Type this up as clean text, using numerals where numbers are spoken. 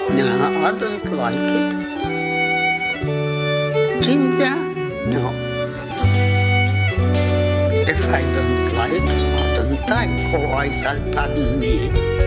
No, I don't like it. Ginger? No. If I don't like, I don't like, or I shall pardon me.